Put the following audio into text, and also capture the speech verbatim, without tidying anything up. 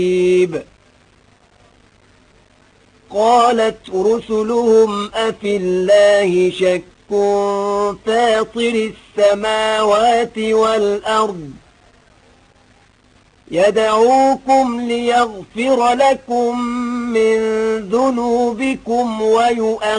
قالت رسلهم أفي الله شك فاطر السماوات والأرض يدعوكم ليغفر لكم من ذنوبكم ويؤخركم